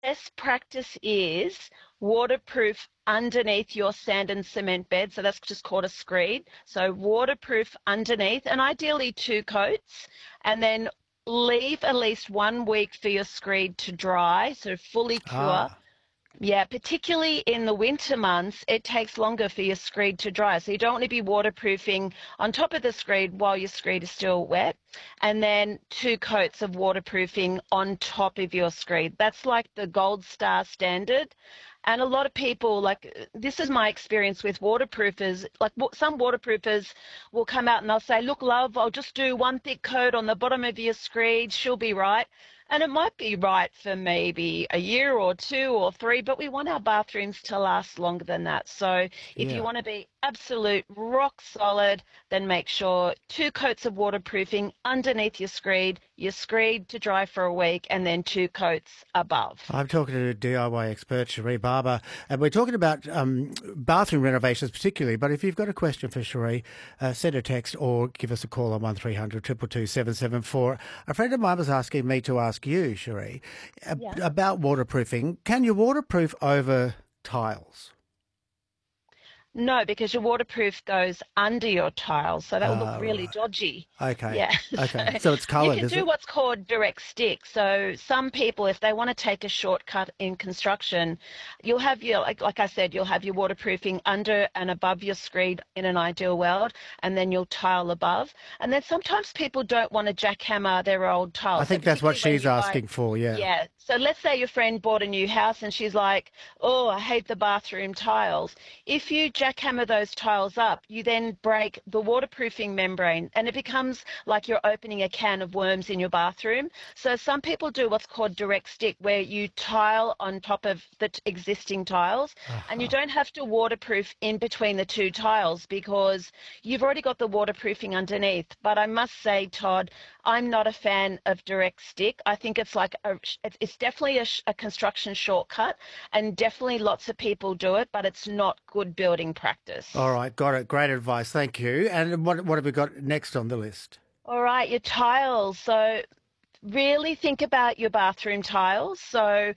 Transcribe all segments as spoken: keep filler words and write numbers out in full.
Best practice is waterproof underneath your sand and cement bed. So that's just called a screed. So waterproof underneath, and ideally two coats, and then leave at least one week for your screed to dry, so fully cure. Ah, Yeah, particularly in the winter months, it takes longer for your screed to dry. So you don't want to be waterproofing on top of the screed while your screed is still wet. And then two coats of waterproofing on top of your screed. That's like the gold star standard. And a lot of people, like, this is my experience with waterproofers. Like, some waterproofers will come out and they'll say, look, love, I'll just do one thick coat on the bottom of your screed. She'll be right. And it might be right for maybe a year or two or three, but we want our bathrooms to last longer than that. So if you yeah. want to be absolute rock solid, then make sure two coats of waterproofing underneath your screed, your screed to dry for a week, and then two coats above. I'm talking to a D I Y expert, Cherie Barber, and we're talking about um, bathroom renovations particularly. But if you've got a question for Cherie, uh, send a text or give us a call on one three hundred two two two seven seven four. A friend of mine was asking me to ask you, Cherie, ab- Yeah. about waterproofing. Can you waterproof over tiles? No, because your waterproof goes under your tiles, so that will look Ah, really right. dodgy. Okay. Yeah, so Okay. So it's you coloured, can is do it? what's called direct stick. So some people, if they want to take a shortcut in construction, you'll have your, like, like I said, you'll have your waterproofing under and above your screed in an ideal world, and then you'll tile above. And then sometimes people don't want to jackhammer their old I tiles. So think that's what particularly when she's you buy, asking for, yeah. yeah. So let's say your friend bought a new house and she's like, oh, I hate the bathroom tiles. If you jackhammer those tiles up, you then break the waterproofing membrane and it becomes like you're opening a can of worms in your bathroom. So some people do what's called direct stick, where you tile on top of the t- existing tiles, and you Uh-huh. don't have to waterproof in between the two tiles because you've already got the waterproofing underneath. But I must say, Todd, I'm not a fan of direct stick. I think it's like a, it's it's definitely a, sh- a construction shortcut, and definitely lots of people do it, but it's not good building All practice. right, got it. Great advice. Thank you. And what what have we got next on the list? All right, your tiles. So really think about your bathroom tiles. So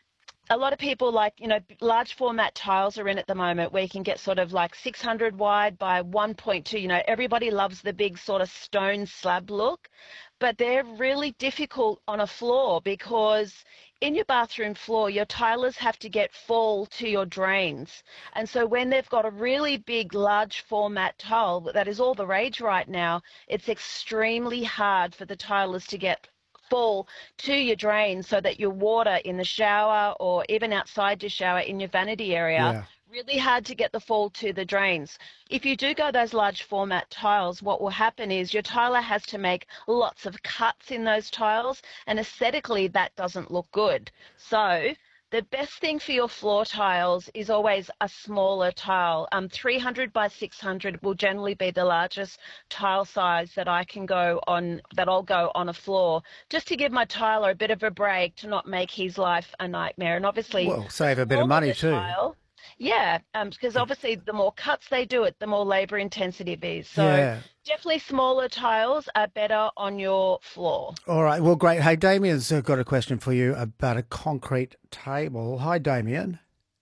a lot of people, like, you know, large format tiles are in at the moment where you can get sort of like six hundred wide by one point two. You know, everybody loves the big sort of stone slab look, but they're really difficult on a floor because in your bathroom floor, your tilers have to get full to your drains. And so when they've got a really big, large format tile that is all the rage right now, it's extremely hard for the tilers to get full to your drain so that your water in the shower or even outside your shower in your vanity area, Yeah. really hard to get the fall to the drains. If you do go those large format tiles, what will happen is your tiler has to make lots of cuts in those tiles, and aesthetically that doesn't look good. So the best thing for your floor tiles is always a smaller tile. Um, three hundred by six hundred will generally be the largest tile size that I can go on, that I'll go on a floor, just to give my tiler a bit of a break to not make his life a nightmare. And obviously, Well, the save a bit of smaller money the too. tile, yeah, um, because obviously the more cuts they do it, the more labor intensive it is. So Yeah. definitely smaller tiles are better on your floor. All right. Well, great. Hey, Damien's uh, got a question for you about a concrete table. Hi, Damien.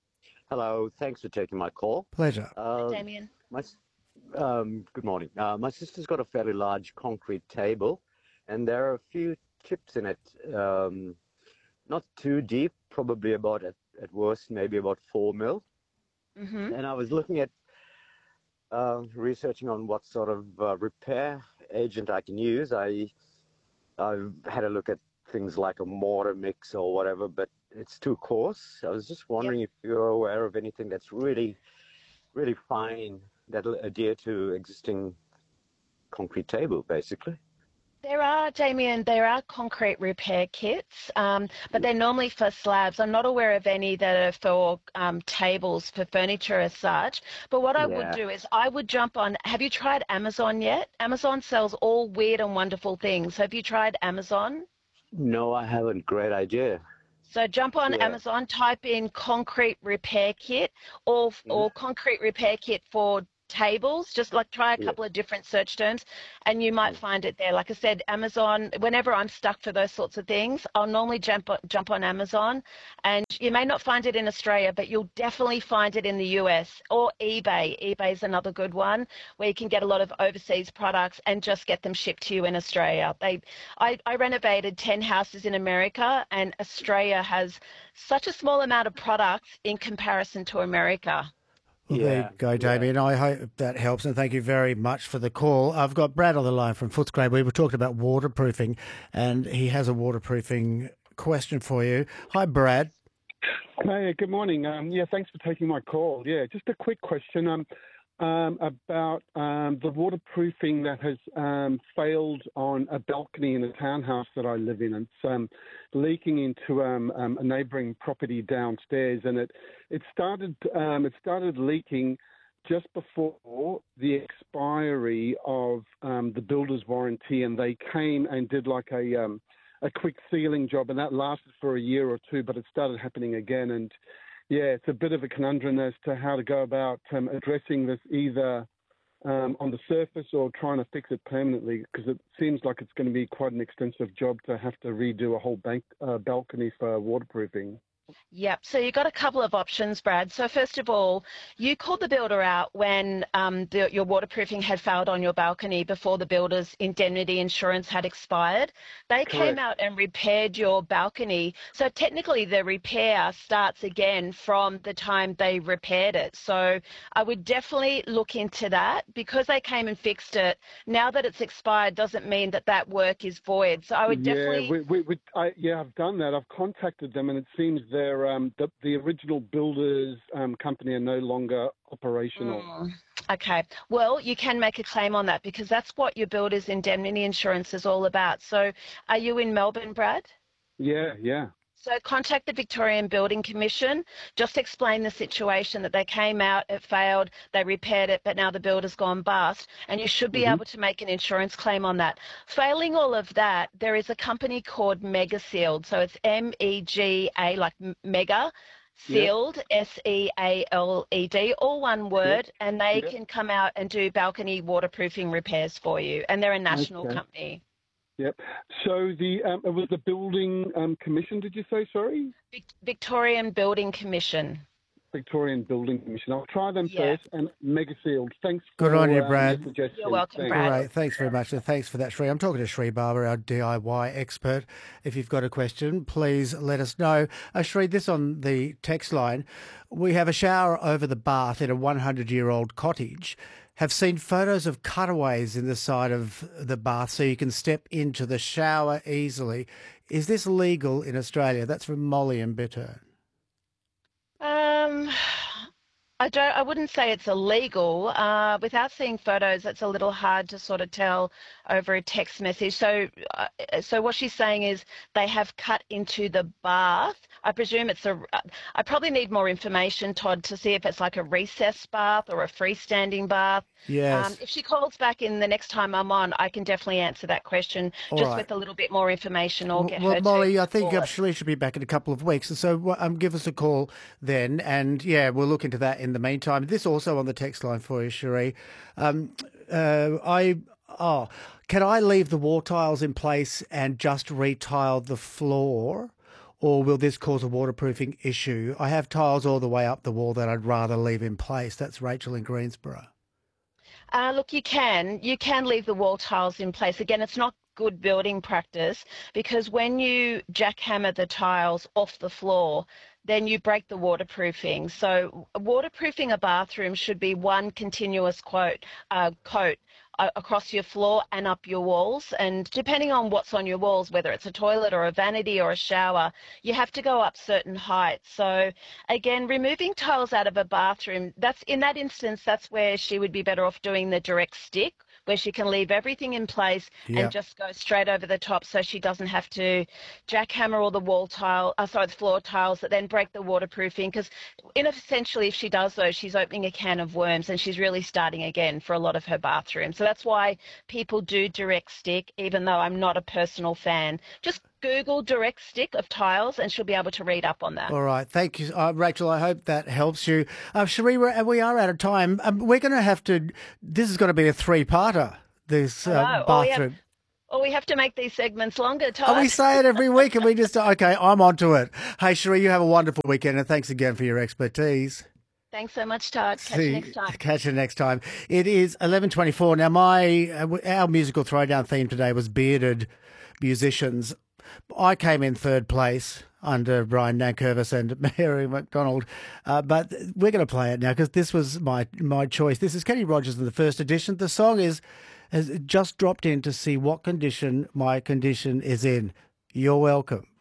Hello, thanks for taking my call. Pleasure. Hi, Uh, Damien. my, s- um, Good morning. Uh, my sister's got a fairly large concrete table, and there are a few chips in it. Um, not too deep, probably about at, at worst, maybe about four mil. Mm-hmm. And I was looking at uh, researching on what sort of uh, repair agent I can use. I I've had a look at things like a mortar mix or whatever, but it's too coarse. I was just Yep. wondering if you're aware of anything that's really really fine that'll adhere to existing concrete table, basically. There are, Damien, there are concrete repair kits, um, but they're normally for slabs. I'm not aware of any that are for um, tables, for furniture as such. But what I would Yeah. do is I would jump on. Have you tried Amazon yet? Amazon sells all weird and wonderful things. Have you tried Amazon? No, I haven't. Great idea. So jump on Yeah. Amazon, type in concrete repair kit or Mhm. or concrete repair kit for tables, just like try a Yeah. couple of different search terms and you might Mm. find it there. Like I said, Amazon, whenever I'm stuck for those sorts of things, I'll normally jump on, jump on Amazon, and you may not find it in Australia, but you'll definitely find it in the U S, or eBay. eBay is another good one where you can get a lot of overseas products and just get them shipped to you in Australia. They, I, I renovated ten houses in America, and Australia has such a small amount of products in comparison to America. Well, there you Yeah, go, yeah. Damien. I hope that helps, and thank you very much for the call. I've got Brad on the line from Footscray. We were talking about waterproofing, and he has a waterproofing question for you. Hi, Brad. Hey, good morning. Um, yeah, thanks for taking my call. Yeah, just a quick question um, um, about um, the waterproofing that has um, failed on a balcony in a townhouse that I live in. It's um, leaking into um, um, a neighbouring property downstairs, and it it started um, it started leaking just before the expiry of um, the builder's warranty, and they came and did like a um, a quick sealing job, and that lasted for a year or two, but it started happening again. And yeah, it's a bit of a conundrum as to how to go about um, addressing this, either um, on the surface or trying to fix it permanently, because it seems like it's going to be quite an extensive job to have to redo a whole bank, uh, balcony for waterproofing. Yep. So you've got a couple of options, Brad. So first of all, you called the builder out when um, the, your waterproofing had failed on your balcony before the builder's indemnity insurance had expired. They came Correct. out and repaired your balcony. So technically the repair starts again from the time they repaired it. So I would definitely look into that. Because they came and fixed it, now that it's expired doesn't mean that that work is void. So I would Yeah, definitely... we, we, we, I, yeah, I've done that. I've contacted them, and it seems they're um, the, the original builders um, company are no longer operational. Mm, okay. Well, you can make a claim on that because that's what your builder's indemnity insurance is all about. So are you in Melbourne, Brad? Yeah, yeah. So contact the Victorian Building Commission, just explain the situation that they came out, it failed, they repaired it, but now the builder's gone bust, and you should be Mm-hmm. able to make an insurance claim on that. Failing all of that, there is a company called Mega Sealed. So it's M E G A, like Mega, Sealed, yep. S E A L E D, all one word, yep. and they yep. can come out and do balcony waterproofing repairs for you, and they're a national Okay. company. Yep. So the um, it was the building um, commission, did you say? Sorry? Victorian Building Commission. Victorian Building Commission. I'll try them yeah. first. And Mega Sealed. Thanks for Good on you, Brad. Um, the suggestion. You're welcome, Thanks. Brad. Great. Thanks very much. And thanks for that, Shree. I'm talking to Shree Barber, our D I Y expert. If you've got a question, please let us know. Uh, Shree, this on the text line. We have a shower over the bath in a hundred-year-old cottage. Have seen photos of cutaways in the side of the bath so you can step into the shower easily. Is this legal in Australia? That's from Molly and Bittern. Um, I don't. I wouldn't say it's illegal. Uh, without seeing photos, it's a little hard to sort of tell over a text message. So, uh, so what she's saying is they have cut into the bath. I presume it's a. I probably need more information, Todd, to see if it's like a recessed bath or a freestanding bath. Yes. Um, if she calls back in the next time I'm on, I can definitely answer that question All just right. with a little bit more information, or well, get well, her Molly, to I think call um, it. Shree should be back in a couple of weeks, and so um, give us a call then, and yeah, we'll look into that in the meantime. This also on the text line for you, Shree. Um, uh, I oh, can I leave the wall tiles in place and just retile the floor? Or will this cause a waterproofing issue? I have tiles all the way up the wall that I'd rather leave in place. That's Rachel in Greensboro. Uh, look, you can. You can leave the wall tiles in place. Again, it's not good building practice because when you jackhammer the tiles off the floor, then you break the waterproofing. So waterproofing a bathroom should be one continuous quote, uh, coat uh, across your floor and up your walls. And depending on what's on your walls, whether it's a toilet or a vanity or a shower, you have to go up certain heights. So again, removing tiles out of a bathroom, that's in that instance, that's where she would be better off doing the direct stick, where she can leave everything in place Yep. and just go straight over the top so she doesn't have to jackhammer all the wall tile, uh, sorry, the floor tiles that then break the waterproofing. Because in essentially, if she does those, she's opening a can of worms and she's really starting again for a lot of her bathrooms. So that's why people do direct stick, even though I'm not a personal fan. Just Google direct stick of tiles and she'll be able to read up on that. All right. Thank you, uh, Rachel. I hope that helps you. Uh, Cherie, we're, we are out of time. Um, we're going to have to, this is going to be a three-parter, this uh, Oh, yeah. bathroom. Or we have to make these segments longer, Todd. Oh, we say it every week and we just, okay, I'm onto it. Hey, Cherie, you have a wonderful weekend and thanks again for your expertise. Thanks so much, Todd. Catch See, you next time. Catch you next time. It is eleven twenty-four. Now, my uh, our musical throwdown theme today was bearded musicians. I came in third place under Brian Nankervis and Mary McDonald, uh, but we're going to play it now because this was my my choice. This is Kenny Rogers in the first edition. The song is has just dropped in to see what condition my condition is in. You're welcome.